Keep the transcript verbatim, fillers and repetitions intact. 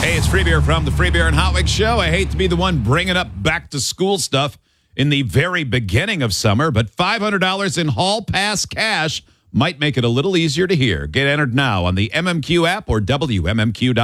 Hey, it's Free Beer from the Free Beer and Hot Wings Show. I hate to be the one bringing up back to school stuff in the very beginning of summer, but five hundred dollars in Hall Pass cash might make it a little easier to hear. Get entered now on the M M Q app or W M M Q dot com.